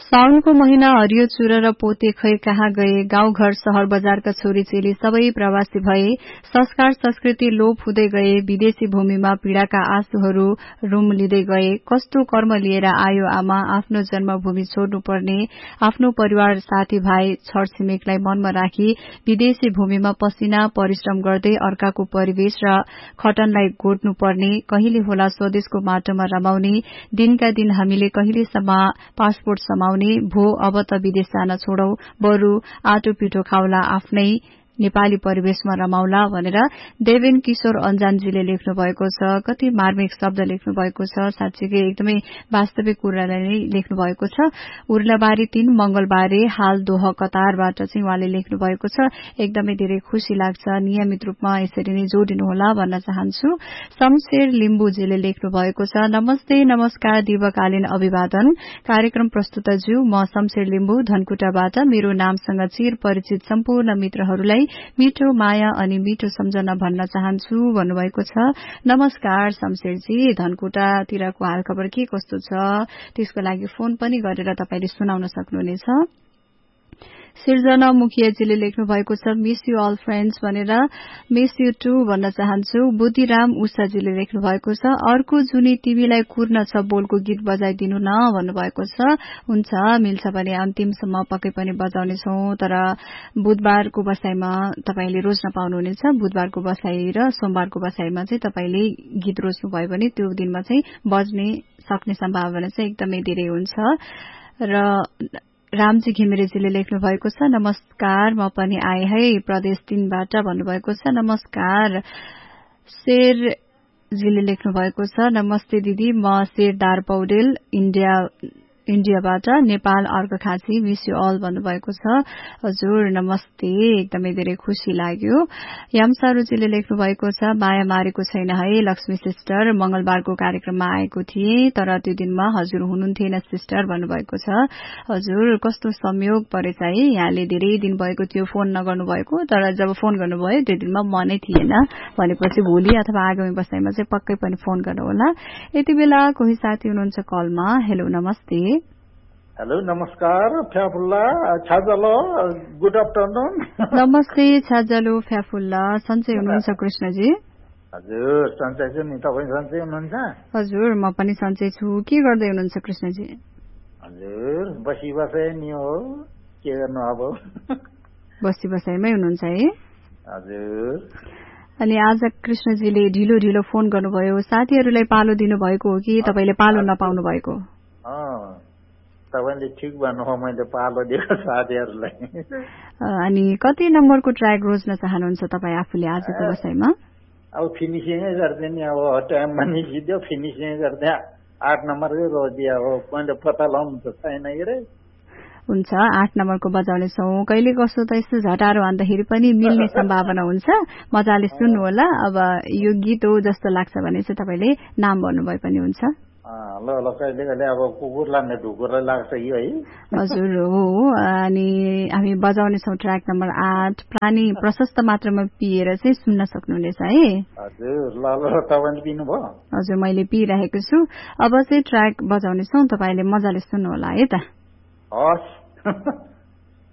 साउनको महिना हरियो चुर र पोते खै कहाँ गए, गाउँघर शहर बजारका छोरी चेली सबै प्रवासी भए, संस्कार संस्कृति लोप हुँदै गए, विदेशी भूमिमा पीड़ाका आँसुहरू रुम लिँदै गए। कस्तो कर्म लिएर आयो आमा, आफ्नो जन्मभूमि छोड्नु पर्ने, आफ्नो परिवार साथीभाइ छरछिमेकलाई मनमा राखी विदेशी भूमिमा पसिना परिश्रम गर्दै अर्काको परिवेश र खटनलाई गोड्नु पर्ने, कहिले होला स्वदेशको माटोमा रमाउने, दिनका दिन हामीले कहिलेसम्म पासपोर्ट समाउने भो, अब त विदेश जान छोडौ, बरु आटो पिठो खाउला, आफ्नै नेपाली परिवेशमा रमाउला भनेर देवेन किशोर अन्जानजीले लेख्नु भएको छ। कति मार्मिक शब्द लेख्नु भएको छ, साँच्चीकै एकदमै वास्तविक कुरालाई नै लेख्नु भएको छ। उर्लाबारी 3 मंगलबारे हाल दोह कतारबाट चाहिँ उहाँले लेख्नु भएको छ। एकदमै धेरै खुशी लाग्छ, नियमित रूपमा यसरी नै जोडिनुहोला भन्न चाहन्छु। शमशेर लिम्बुजीले लेख्नु भएको छ। नमस्ते नमस्कार, दीर्घकालीन अभिवादन कार्यक्रम प्रस्तुतज्यू, म शमशेर लिम्बु धनकुटाबाट मेरो नामसँग चिर परिचित सम्पूर्ण मित्रहरूलाई मिठो माया अनि मिठो सम्झना भन्न चाहन्छु भन्नुभएको छ। नमस्कार शमशेरजी, धनकुटातिरको हालखबर के कस्तो छ त्यसको लागि फोन पनि गरेर तपाईले सुनाउन सक्नुहुनेछ। सिर्जना मुखियाजीले लेख्नु भएको छ। मिस यू अल फ्रेन्ड्स भनेर मिस यू टू भन्न चाहन्छु। बुद्धिराम उषाजीले लेख्नु भएको छ। अर्को जुनी टिभीलाई कुर्न छ बोलको गीत बजाइदिनु न भन्नुभएको छ। हुन्छ, मिल्छ भने अन्तिमसम्म पक्कै पनि बजाउनेछौ, तर बुधबारको बसाईमा तपाईले रोज्न पाउनुहुनेछ। बुधबारको बसाई र सोमबारको बसाईमा चाहिँ तपाईले गीत रोज्नु भयो भने त्यो दिनमा चाहिँ बज्ने सक्ने सम्भावना चाहिँ एकदमै धेरै हुन्छ। र रामजी घिमिरेजीले लेख्नु भएको छ। नमस्कार, म पनि आए है प्रदेश 3 बाट भन्नुभएको छ। नमस्कार। शेरजीले लेख्नु भएको छ। नमस्ते दिदी, म शेरदार Paudel इन्डियाबाट Nepal Arghakhanchi, miss you all भन्नुभएको छ। हजुर नमस्ते, एकदमै धेरै खुशी लाग्यो। यामसारुजीले लेख्नु भएको छ। माया मारेको छैन है लक्ष्मी सिस्टर, मंगलबारको कार्यक्रममा आएको थिए तर त्यो दिनमा हजुर हुनुहुन्थेन सिस्टर भन्नुभएको छ। हजुर कस्तो संयोग परेछ है, यहाँले धेरै दिन भएको थियो फोन नगर्नु भएको, तर जब फोन गर्नुभयो त्यो दिनमा म नै थिएन भनेपछि भोलि अथवा आगामी बसाइमा चाहिँ पक्कै पनि फोन गर्नुहोला। यति बेला कोही साथी हुनुहुन्छ कलमा। हेलो नमस्ते। हेलो नमस्कार फ्याफुल्ला छाजलो, गुड आफ्टरनुन। नमस्ते छाजलो फ्याफुल्ला, सन्चै हुनुहुन्छ कृष्णजी? हजुर सन्चै छु नि, तपाईँ सन्चै हुनुहुन्छ? हजुर म पनि सन्चै छु। के गर्दै हुनुहुन्छ कृष्णजी? हजुर बसी बसाइ नि हो, के गर्नु अब। बसी बसाइमै हुनुहुन्छ है? हजुर। अनि आज कृष्णजीले ढिलो ढिलो फोन गर्नुभयो, साथीहरूलाई पालो दिनुभएको हो कि तपाईले पालो नपाउनु भएको? तपाईले ठिक भन्नुभयो, मैले पालो दिएको साथीहरूलाई। अनि कति नम्बरको ट्र्याक रोज्न चाहनुहुन्छ तपाईँ आफूले आजको बसाइमा? अब फिनिसिङै गर्दै नि, अब टाइममा निस्किदियो फिनिसिङै गर्दै 8 नम्बरकै रोजिदियो। अब मैले पत्ता लाउनु त छैन रे। हुन्छ, 8 नम्बरको बजाउनेछौ। कहिले कस्तो त यस्तो झटारो भन्दाखेरि पनि मिल्ने सम्भावना हुन्छ। मजाले सुन्नु होला। अब यो गीत हो जस्तो लाग्छ भने चाहिँ तपाईले नाम भन्नुभए पनि हुन्छ। ल ल, कहिले कहिले अब कुकुरलाई ढुकुरलाई लाग्छ यो है। हजुर हो। अनि हामी बजाउनेछौँ ट्र्याक नम्बर 8। पानी प्रशस्त मात्रामा पिएर चाहिँ सुन्न सक्नुहुनेछ है। हजुर ल ल, तपाईले पिनुभयो? हजुर मैले पिइरहेको छु। अब चाहिँ ट्र्याक बजाउनेछौँ, तपाईले मजाले सुन्नु होला है त। हस्।